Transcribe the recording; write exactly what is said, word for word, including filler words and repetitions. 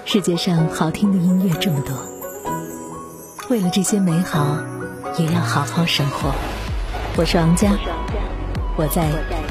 世界上好听的音乐这么多，为了这些美好，也要好好生活。我是王佳，我在